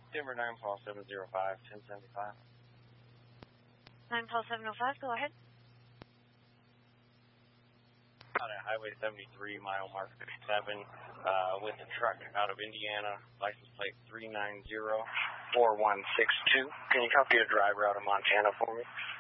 Denver 9 Paul 705, 1075. 9 Paul 705, go ahead. On a Highway 73, mile mark 57, with a truck out of Indiana, license plate 3904162. Can you copy a driver out of Montana for me?